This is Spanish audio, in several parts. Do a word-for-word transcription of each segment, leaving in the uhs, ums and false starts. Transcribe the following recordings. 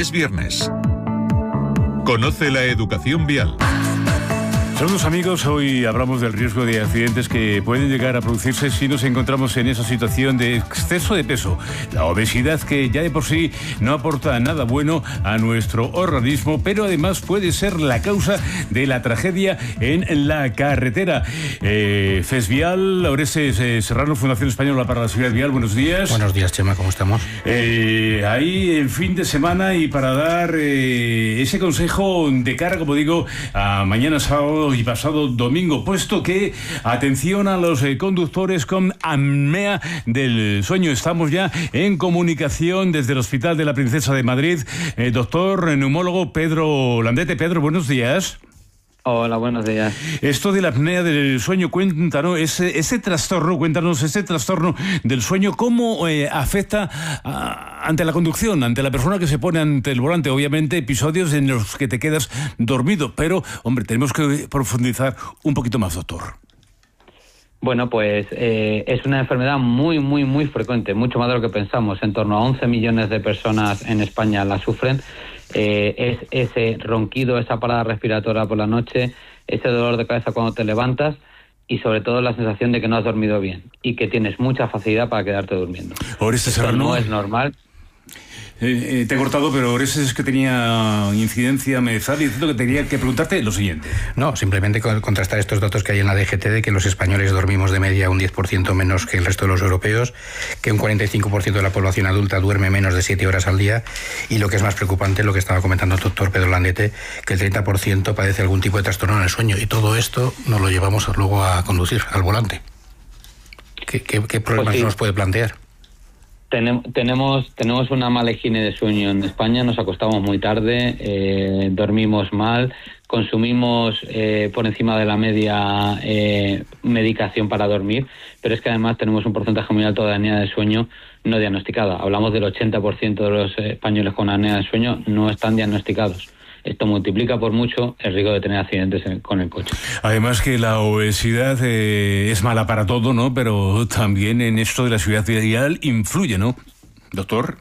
Es viernes. Conoce la educación vial. Saludos amigos, hoy hablamos del riesgo de accidentes que pueden llegar a producirse si nos encontramos en esa situación de exceso de peso. La obesidad, que ya de por sí no aporta nada bueno a nuestro organismo, pero además puede ser la causa de la tragedia en la carretera. Eh, FESVIAL, Orestes eh, Serrano, Fundación Española para la Seguridad Vial, buenos días. Buenos días, Chema, ¿cómo estamos? Eh, ahí el fin de semana y para dar eh, ese consejo de cara, como digo, a mañana sábado y pasado domingo, puesto que atención a los eh, conductores con apnea del sueño. Estamos ya en comunicación desde el Hospital de la Princesa de Madrid. Eh, doctor neumólogo Pedro Landete. Pedro, buenos días. Hola, buenos días. Esto de la apnea del sueño, cuéntanos, ese, ese trastorno, cuéntanos, ese trastorno del sueño, ¿cómo eh, afecta a, ante la conducción, ante la persona que se pone ante el volante? Obviamente, episodios en los que te quedas dormido, pero, hombre, tenemos que profundizar un poquito más, doctor. Bueno, pues eh, es una enfermedad muy, muy, muy frecuente, mucho más de lo que pensamos. En torno a once millones de personas en España la sufren. Eh, es ese ronquido, esa parada respiratoria por la noche, ese dolor de cabeza cuando te levantas y sobre todo la sensación de que no has dormido bien y que tienes mucha facilidad para quedarte durmiendo. Orestes Serrano, no es normal. Eh, eh, te he cortado, pero Orestes es que tenía incidencia, me estaba diciendo que tenía que preguntarte lo siguiente. No, simplemente contrastar estos datos que hay en la D G T de que los españoles dormimos de media un diez por ciento menos que el resto de los europeos, que un cuarenta y cinco por ciento de la población adulta duerme menos de siete horas al día y lo que es más preocupante, lo que estaba comentando el doctor Pedro Landete, que el treinta por ciento padece algún tipo de trastorno en el sueño y todo esto nos lo llevamos luego a conducir al volante. ¿Qué, qué, qué problemas pues sí. nos puede plantear? Tenemos, tenemos una mala higiene de sueño en España, nos acostamos muy tarde, eh, dormimos mal, consumimos eh, por encima de la media eh, medicación para dormir, pero es que además tenemos un porcentaje muy alto de apnea de sueño no diagnosticada. Hablamos del ochenta por ciento de los españoles con apnea de sueño no están diagnosticados. Esto multiplica por mucho el riesgo de tener accidentes en, con el coche. Además que la obesidad eh, es mala para todo, ¿no? Pero también en esto de la seguridad vial influye, ¿no, doctor?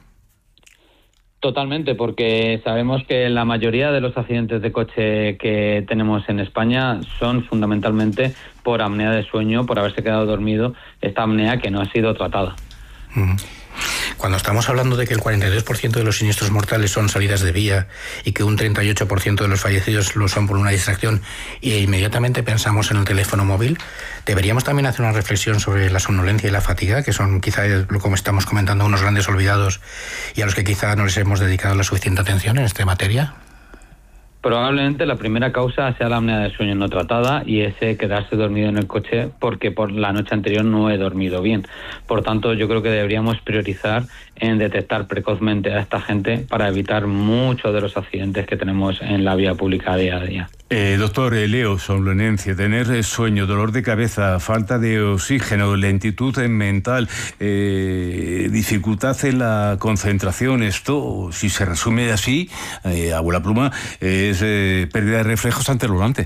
Totalmente, porque sabemos que la mayoría de los accidentes de coche que tenemos en España son fundamentalmente por apnea de sueño, por haberse quedado dormido, esta apnea que no ha sido tratada. Mm. Cuando estamos hablando de que el cuarenta y dos por ciento de los siniestros mortales son salidas de vía y que un treinta y ocho por ciento de los fallecidos lo son por una distracción e inmediatamente pensamos en el teléfono móvil, deberíamos también hacer una reflexión sobre la somnolencia y la fatiga, que son quizá, como estamos comentando, unos grandes olvidados y a los que quizá no les hemos dedicado la suficiente atención en esta materia. Probablemente la primera causa sea la apnea de sueño no tratada y ese quedarse dormido en el coche porque por la noche anterior no he dormido bien. Por tanto, yo creo que deberíamos priorizar en detectar precozmente a esta gente para evitar muchos de los accidentes que tenemos en la vía pública día a día. Eh, doctor, eh, leo somnolencia, tener sueño, dolor de cabeza, falta de oxígeno, lentitud mental, eh, dificultad en la concentración. Esto, si se resume así, eh, abuela pluma, eh, es eh, pérdida de reflejos ante el volante.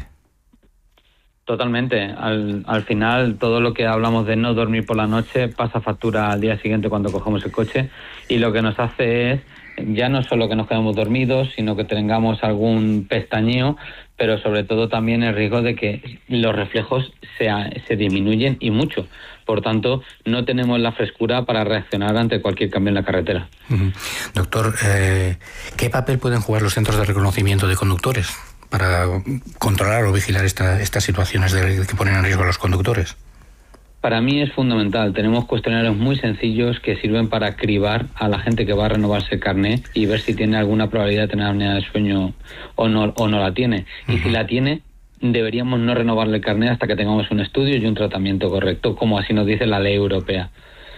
Totalmente. Al, al final, todo lo que hablamos de no dormir por la noche pasa factura al día siguiente cuando cogemos el coche y lo que nos hace es ya no solo que nos quedemos dormidos, sino que tengamos algún pestañeo, pero sobre todo también el riesgo de que los reflejos se, se disminuyen y mucho. Por tanto, no tenemos la frescura para reaccionar ante cualquier cambio en la carretera. Uh-huh. Doctor, eh, ¿qué papel pueden jugar los centros de reconocimiento de conductores para controlar o vigilar esta, estas situaciones de, que ponen en riesgo a los conductores? Para mí es fundamental. Tenemos cuestionarios muy sencillos que sirven para cribar a la gente que va a renovarse el carné y ver si tiene alguna probabilidad de tener apnea de sueño o no, o no la tiene. Uh-huh. Y si la tiene, deberíamos no renovarle el carné hasta que tengamos un estudio y un tratamiento correcto, como así nos dice la ley europea.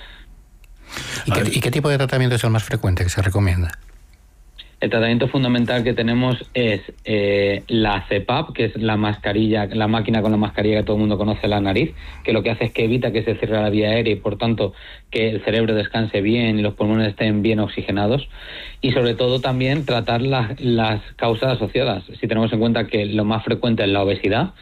¿Y qué, ¿y qué tipo de tratamiento es el más frecuente que se recomienda? El tratamiento fundamental que tenemos es eh, la C PAP, que es la mascarilla, la máquina con la mascarilla que todo el mundo conoce en la nariz, que lo que hace es que evita que se cierre la vía aérea y por tanto que el cerebro descanse bien y los pulmones estén bien oxigenados. Y sobre todo también tratar las, las causas asociadas. Si tenemos en cuenta que lo más frecuente es la obesidad,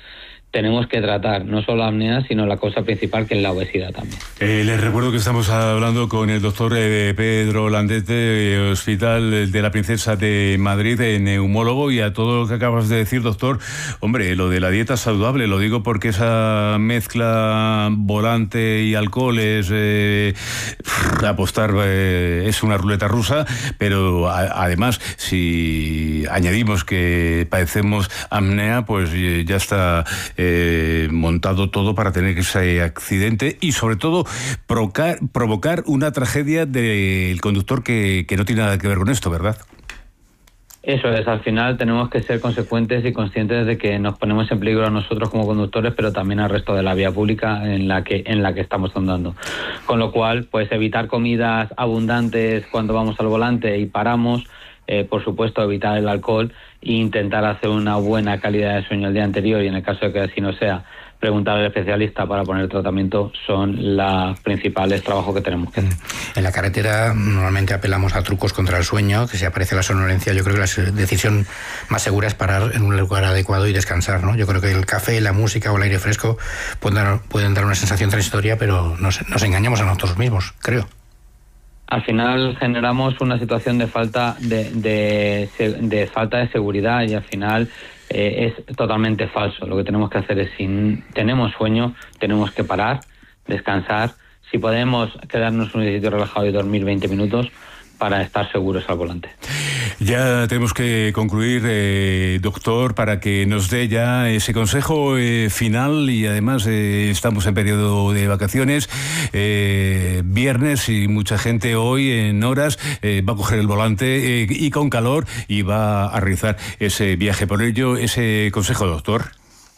tenemos que tratar no solo la apnea, sino la causa principal, que es la obesidad también. Eh, les recuerdo que estamos hablando con el doctor eh, Pedro Landete, eh, Hospital de la Princesa de Madrid, eh, neumólogo, y a todo lo que acabas de decir, doctor, hombre, lo de la dieta saludable, lo digo porque esa mezcla volante y alcohol es eh, apostar, eh, es una ruleta rusa, pero a, además, si añadimos que padecemos apnea, pues eh, ya está Eh, montado todo para tener ese accidente y sobre todo provocar, provocar una tragedia del conductor que, que no tiene nada que ver con esto, ¿verdad? Eso es, al final tenemos que ser consecuentes y conscientes de que nos ponemos en peligro a nosotros como conductores, pero también al resto de la vía pública en la que en la que estamos andando. Con lo cual, pues evitar comidas abundantes cuando vamos al volante y paramos, eh, por supuesto evitar el alcohol e intentar hacer una buena calidad de sueño el día anterior, y en el caso de que así no sea, preguntar al especialista para poner tratamiento, son los principales trabajos que tenemos que hacer. En la carretera normalmente apelamos a trucos contra el sueño, que si aparece la somnolencia, yo creo que la decisión más segura es parar en un lugar adecuado y descansar, ¿no? Yo creo que el café, la música o el aire fresco pueden dar, pueden dar una sensación transitoria, pero nos, nos engañamos a nosotros mismos, creo. Al final generamos una situación de falta de, de, de falta de seguridad, y al final eh, es totalmente falso. Lo que tenemos que hacer es, si tenemos sueño, tenemos que parar, descansar. Si podemos quedarnos en un sitio relajado y dormir veinte minutos para estar seguros al volante. Ya tenemos que concluir, eh, doctor, para que nos dé ya ese consejo eh, final, y además eh, estamos en periodo de vacaciones, eh, viernes, y mucha gente hoy en horas eh, va a coger el volante eh, y con calor y va a realizar ese viaje. Por ello, ese consejo, doctor.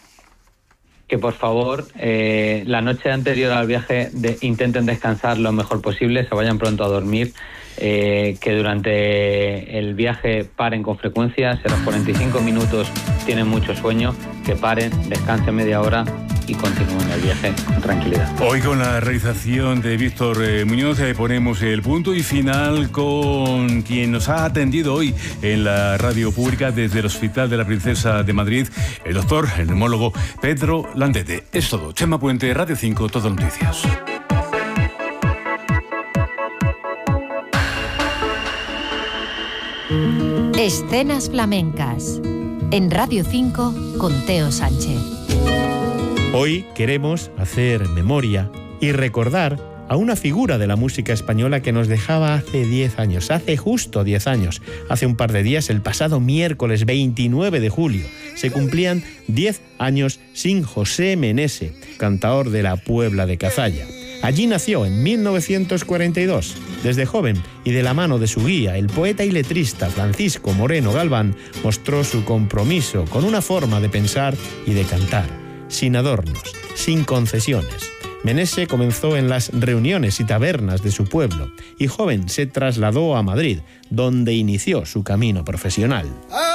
Que por favor, eh, la noche anterior al viaje de, intenten descansar lo mejor posible, se vayan pronto a dormir, eh, que durante el viaje paren con frecuencia. Si a los cuarenta y cinco minutos tienen mucho sueño, que paren, descansen media hora y continúen el viaje con tranquilidad. Hoy, con la realización de Víctor eh, Muñoz, eh, ponemos el punto y final con quien nos ha atendido hoy en la radio pública desde el Hospital de la Princesa de Madrid, el doctor, el neumólogo Pedro Landete. Es todo. Chema Puente, Radio cinco, Todo Noticias. Escenas flamencas en Radio cinco con Teo Sánchez. Hoy queremos hacer memoria y recordar a una figura de la música española que nos dejaba hace diez años, hace justo diez años. Hace un par de días, el pasado miércoles veintinueve de julio, se cumplían diez años sin José Menese, cantaor de la Puebla de Cazalla. Allí nació en mil novecientos cuarenta y dos. Desde joven y de la mano de su guía, el poeta y letrista Francisco Moreno Galván, mostró su compromiso con una forma de pensar y de cantar, sin adornos, sin concesiones. Menese comenzó en las reuniones y tabernas de su pueblo y joven se trasladó a Madrid, donde inició su camino profesional.